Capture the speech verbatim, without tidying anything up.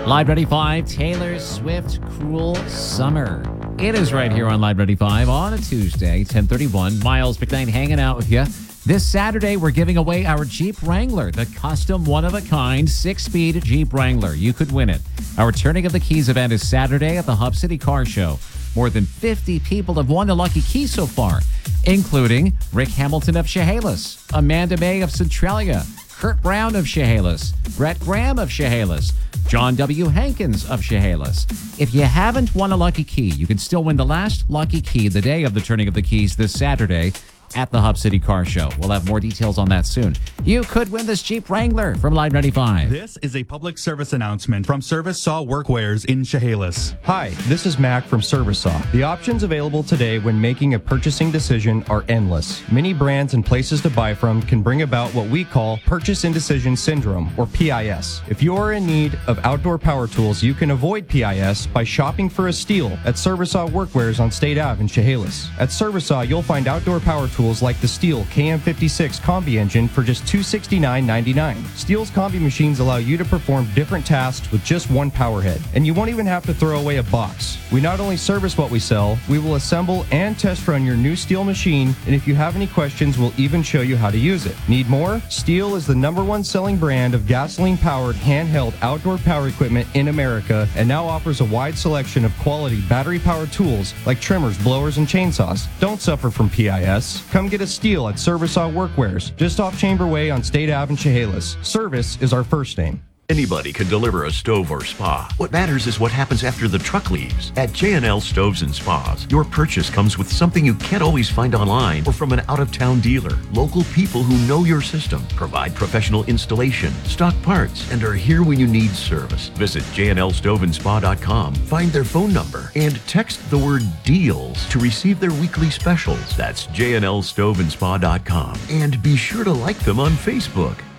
Live ninety-five, Taylor Swift, Cruel Summer. It is right here on Live ninety-five on a Tuesday, ten thirty-one. Miles McKnight hanging out with you. This Saturday, we're giving away our Jeep Wrangler, the custom one-of-a-kind six-speed Jeep Wrangler. You could win it. Our Turning of the Keys event is Saturday at the Hub City Car Show. More than fifty people have won the lucky key so far, including Rick Hamilton of Chehalis, Amanda May of Centralia, Kurt Brown of Chehalis, Brett Graham of Chehalis, John W. Hankins of Chehalis. If you haven't won a lucky key, you can still win the last lucky key the day of the Turning of the Keys this Saturday at the Hub City Car Show. We'll have more details on that soon. You could win this Jeep Wrangler from Live ninety-five. This is a public service announcement from Service Saw Workwears in Chehalis. Hi, this is Mac from Service Saw. The options available today when making a purchasing decision are endless. Many brands and places to buy from can bring about what we call purchase indecision syndrome, or P I S. If you are in need of outdoor power tools, you can avoid P I S by shopping for a Stihl at Service Saw Workwears on State Avenue in Chehalis. At Service Saw, you'll find outdoor power tools like the Stihl K M fifty-six Combi engine for just two hundred sixty-nine ninety-nine. Stihl's Combi machines allow you to perform different tasks with just one power head, and you won't even have to throw away a box. We not only service what we sell, we will assemble and test run your new Stihl machine, and if you have any questions, we'll even show you how to use it. Need more? Stihl is the number one selling brand of gasoline-powered handheld outdoor power equipment in America, and now offers a wide selection of quality battery-powered tools like trimmers, blowers, and chainsaws. Don't suffer from P I S. Come get a Stihl at Service Saw Workwears, just off Chamber Way on State Avenue in Chehalis. Service is our first name. Anybody can deliver a stove or spa. What matters is what happens after the truck leaves. At J and L Stoves and Spas, your purchase comes with something you can't always find online or from an out-of-town dealer. Local people who know your system, provide professional installation, stock parts, and are here when you need service. Visit J and L stove and spa dot com, find their phone number, and text the word DEALS to receive their weekly specials. That's J and L stove and spa dot com. And be sure to like them on Facebook.